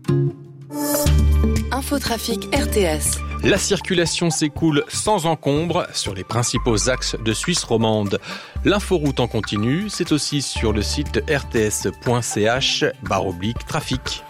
Infotrafic RTS. La circulation s'écoule sans encombre sur les principaux axes de Suisse romande. L'inforoute en continu, c'est aussi sur le site rts.ch/trafic.